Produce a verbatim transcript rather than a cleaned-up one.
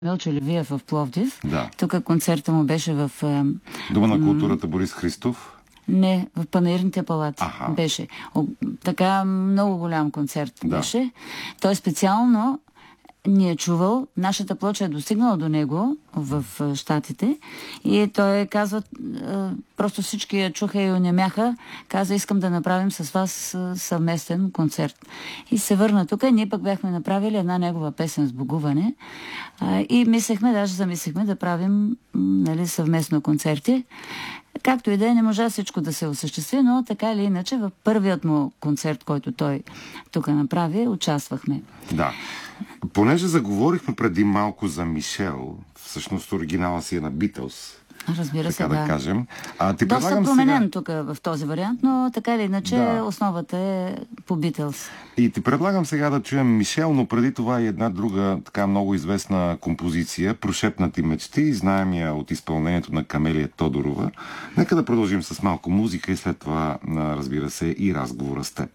Милчо Левиев в Пловдив. Да. Тук концерта му беше в... Дома на културата Борис Христов. Не, в Панаирните палати Аха. беше. О, така много голям концерт Да. беше. Той специално ни е чувал, нашата плоча е достигнала до него в а, Щатите и той казва, а, просто всички я чуха и онемяха, каза, искам да направим с вас а, съвместен концерт. И се върна тук, ние пък бяхме направили една негова песен с богуване а, и мислехме, даже замислихме да правим м, нали, съвместно концерти. Както и да е, не можа всичко да се осъществи, но така или иначе в първият му концерт, който той тук направи, участвахме. Да. Понеже заговорихме преди малко за Мишел, всъщност оригинала си е на Битълс. Разбира се, така да, да. кажем. А, ти Доста предлагам променен сега... тук в този вариант, но така или иначе Да. основата е по Битълс. И ти предлагам сега да чуем Мишел, но преди това и една друга така много известна композиция, Прошепнати мечти, знаем я от изпълнението на Камелия Тодорова. Нека да продължим с малко музика и след това, разбира се, и разговора с теб.